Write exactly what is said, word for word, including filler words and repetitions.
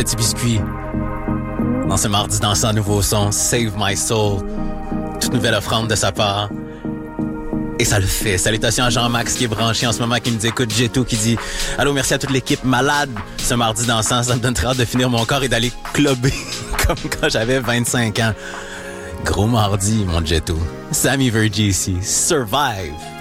Petit Biscuit. Dans ce mardi dansant nouveau son, Save My Soul. Toute nouvelle offrande de sa part. Et ça le fait. Salutations à Jean-Max qui est branché en ce moment, qui me dit écoute, j'ai tout, qui dit allô, merci à toute l'équipe malade. Ce mardi dansant, ça me donne très hâte de finir mon corps et d'aller clubber comme quand j'avais vingt-cinq ans. Gros mardi, mon Jetto. Sammy Verghese ici. Survive.